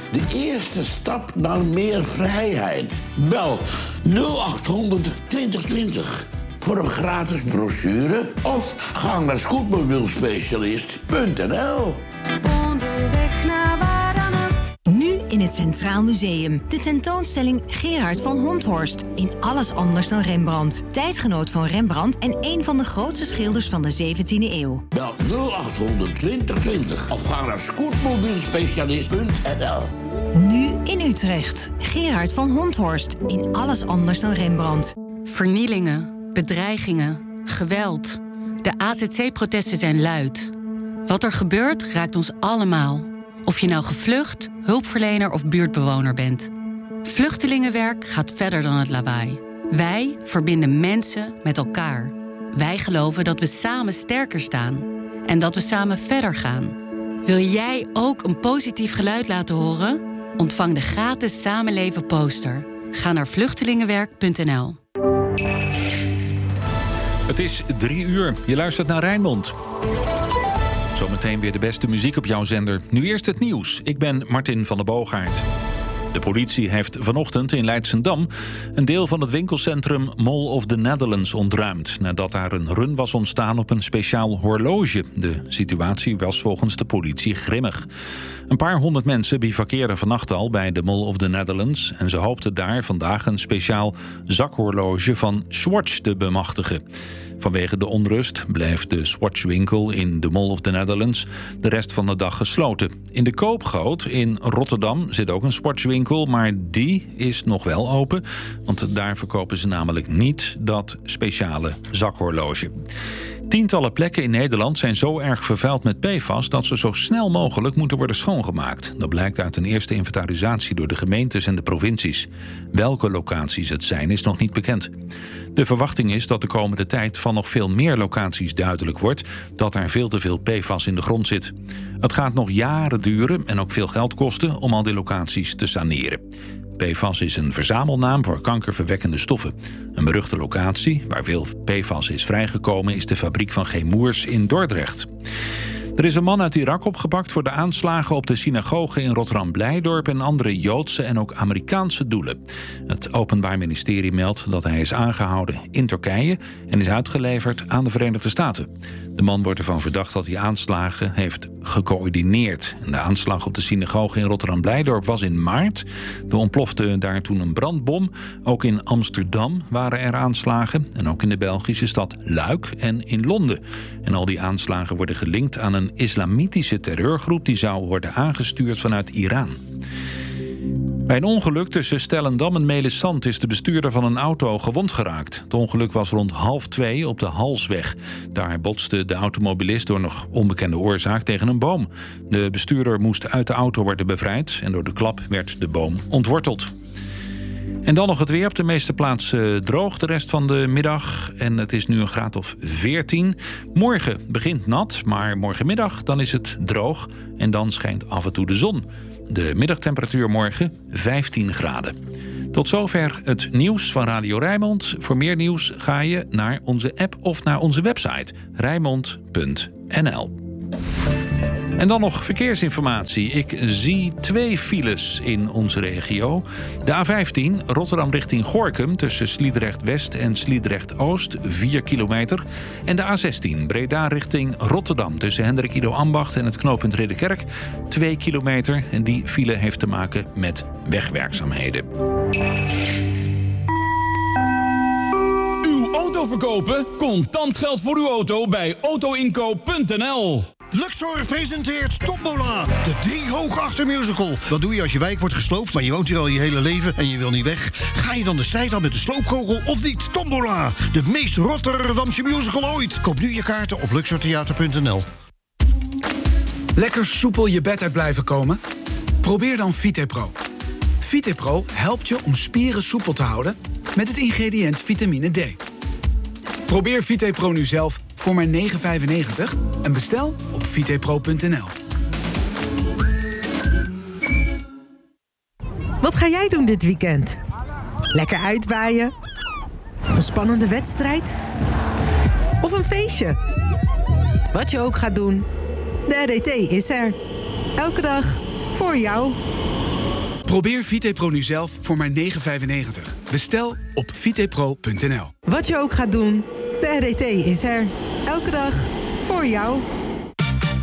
De eerste stap naar meer vrijheid. Bel 0800 2020 voor een gratis brochure of ga naar scootmobielspecialist.nl. Onderweg naar waar dan ook. Nu in het Centraal Museum. De tentoonstelling Gerard van Honthorst. In alles anders dan Rembrandt. Tijdgenoot van Rembrandt en een van de grootste schilders van de 17e eeuw. Bel 0800 2020 of ga naar scootmobielspecialist.nl. Nu in Utrecht. Gerard van Honthorst. In alles anders dan Rembrandt. Vernielingen, bedreigingen, geweld. De AZC-protesten zijn luid. Wat er gebeurt raakt ons allemaal. Of je nou gevlucht, hulpverlener of buurtbewoner bent. Vluchtelingenwerk gaat verder dan het lawaai. Wij verbinden mensen met elkaar. Wij geloven dat we samen sterker staan. En dat we samen verder gaan. Wil jij ook een positief geluid laten horen? Ontvang de gratis Samenleven poster. Ga naar vluchtelingenwerk.nl. Het is 3 uur. Je luistert naar Rijnmond. Zometeen weer de beste muziek op jouw zender. Nu eerst het nieuws. Ik ben Martin van der Boogaard. De politie heeft vanochtend in Leidschendam een deel van het winkelcentrum Mall of the Netherlands ontruimd, nadat daar een run was ontstaan op een speciaal horloge. De situatie was volgens de politie grimmig. Een paar honderd mensen bivakkeerden vannacht al bij de Mall of the Netherlands en ze hoopten daar vandaag een speciaal zakhorloge van Swatch te bemachtigen. Vanwege de onrust bleef de Swatch-winkel in de Mall of the Netherlands de rest van de dag gesloten. In de Koopgoot in Rotterdam zit ook een Swatch-winkel, maar die is nog wel open, want daar verkopen ze namelijk niet dat speciale zakhorloge. Tientallen plekken in Nederland zijn zo erg vervuild met PFAS dat ze zo snel mogelijk moeten worden schoongemaakt. Dat blijkt uit een eerste inventarisatie door de gemeentes en de provincies. Welke locaties het zijn is nog niet bekend. De verwachting is dat de komende tijd van nog veel meer locaties duidelijk wordt dat er veel te veel PFAS in de grond zit. Het gaat nog jaren duren en ook veel geld kosten om al die locaties te saneren. PFAS is een verzamelnaam voor kankerverwekkende stoffen. Een beruchte locatie waar veel PFAS is vrijgekomen is de fabriek van Chemours in Dordrecht. Er is een man uit Irak opgepakt voor de aanslagen op de synagoge in Rotterdam-Blijdorp en andere Joodse en ook Amerikaanse doelen. Het Openbaar Ministerie meldt dat hij is aangehouden in Turkije en is uitgeleverd aan de Verenigde Staten. De man wordt ervan verdacht dat hij aanslagen heeft gecoördineerd. De aanslag op de synagoge in Rotterdam-Blijdorp was in maart. Er ontplofte daar toen een brandbom. Ook in Amsterdam waren er aanslagen. En ook in de Belgische stad Luik en in Londen. En al die aanslagen worden gelinkt aan een islamitische terreurgroep die zou worden aangestuurd vanuit Iran. Bij een ongeluk tussen Stellendam en Melissant is de bestuurder van een auto gewond geraakt. Het ongeluk was rond 1:30 op de Halsweg. Daar botste de automobilist door nog onbekende oorzaak tegen een boom. De bestuurder moest uit de auto worden bevrijd en door de klap werd de boom ontworteld. En dan nog het weer. Op de meeste plaatsen droog de rest van de middag. En het is nu een graad of 14. Morgen begint nat, maar morgenmiddag dan is het droog. En dan schijnt af en toe de zon. De middagtemperatuur morgen 15 graden. Tot zover het nieuws van Radio Rijnmond. Voor meer nieuws ga je naar onze app of naar onze website rijnmond.nl. En dan nog verkeersinformatie. Ik zie 2 files in onze regio. De A15 Rotterdam richting Gorinchem tussen Sliedrecht-West en Sliedrecht-Oost 4 kilometer. En de A16 Breda richting Rotterdam tussen Hendrik Ido Ambacht en het knooppunt Ridderkerk 2 kilometer. En die file heeft te maken met wegwerkzaamheden. Uw auto verkopen? Contant geld voor uw auto bij autoinkoop.nl. Luxor presenteert Tombola, de 3 Hoogachtermusical musical. Wat doe je als je wijk wordt gesloopt, maar je woont hier al je hele leven en je wil niet weg? Ga je dan de strijd aan met de sloopkogel of niet? Tombola, de meest Rotterdamse musical ooit. Koop nu je kaarten op luxortheater.nl. Lekker soepel je bed uit blijven komen? Probeer dan VitePro. VitePro helpt je om spieren soepel te houden met het ingrediënt vitamine D. Probeer VitePro nu zelf voor maar €9,95 en bestel op vitepro.nl. Wat ga jij doen dit weekend? Lekker uitwaaien? Een spannende wedstrijd? Of een feestje? Wat je ook gaat doen, de RET is er. Elke dag voor jou. Probeer VitePro nu zelf voor maar €9,95. Bestel op vitepro.nl. Wat je ook gaat doen, de RET is er. Elke dag voor jou.